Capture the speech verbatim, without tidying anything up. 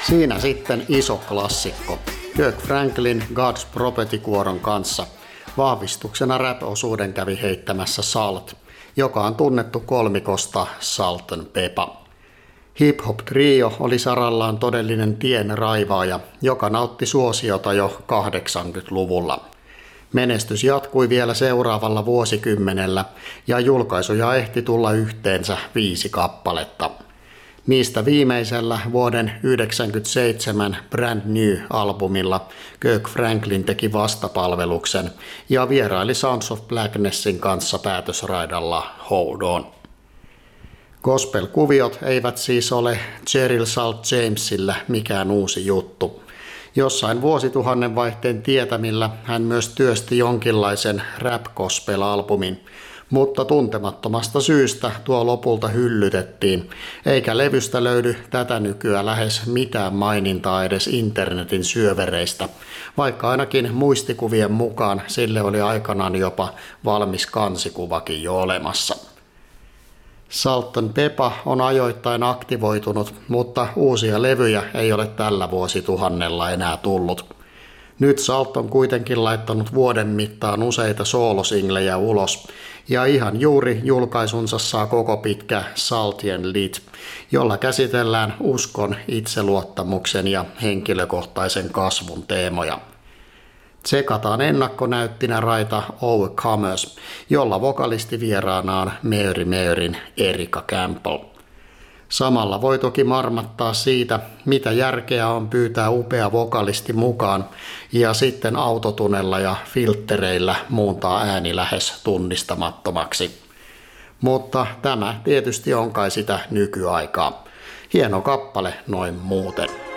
Siinä sitten iso klassikko. Kirk Franklin God's Property-kuoron kanssa vahvistuksena rap-osuuden kävi heittämässä Salt, joka on tunnettu kolmikosta Salt and Peppa. Hip-hop trio oli sarallaan todellinen tien raivaaja, joka nautti suosiota jo kahdeksankymmentäluvulla. Menestys jatkui vielä seuraavalla vuosikymmenellä ja julkaisuja ehti tulla yhteensä viisi kappaletta. Niistä viimeisellä vuoden yhdeksänkymmentäseitsemän Brand New-albumilla Kirk Franklin teki vastapalveluksen ja vieraili Sounds of Blacknessin kanssa päätösraidalla Hold On. Gospel-kuviot eivät siis ole Cheryl Salt Jamesille mikään uusi juttu. Jossain vuosituhannen vaihteen tietämillä hän myös työsti jonkinlaisen rap-gospel-albumin, mutta tuntemattomasta syystä tuo lopulta hyllytettiin, eikä levystä löydy tätä nykyään lähes mitään mainintaa edes internetin syövereistä, vaikka ainakin muistikuvien mukaan sille oli aikanaan jopa valmis kansikuvakin jo olemassa. Salt and Peppa on ajoittain aktivoitunut, mutta uusia levyjä ei ole tällä vuosituhannella enää tullut. Nyt Salt on kuitenkin laittanut vuoden mittaan useita soolosinglejä ulos, ja ihan juuri julkaisunsa saa koko pitkä Saltien Lit, jolla käsitellään uskon, itseluottamuksen ja henkilökohtaisen kasvun teemoja. Tsekataan ennakkonäyttinä raita Overcomers, jolla vokalisti vieraana on Mary Maryn Erica Campbell. Samalla voi toki marmattaa siitä, mitä järkeä on pyytää upea vokalisti mukaan ja sitten autotunella ja filttereillä muuntaa ääni lähes tunnistamattomaksi. Mutta tämä tietysti on kai sitä nykyaikaa. Hieno kappale noin muuten.